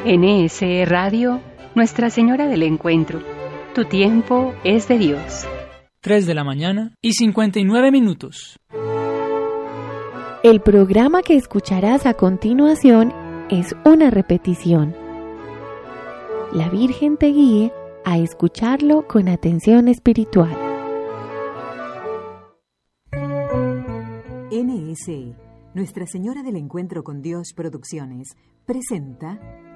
NSE Radio, Nuestra Señora del Encuentro. Tu tiempo es de Dios. 3 de la mañana y 59 minutos. El programa que escucharás a continuación es una repetición. La Virgen te guíe a escucharlo con atención espiritual. NSE, Nuestra Señora del Encuentro con Dios Producciones, presenta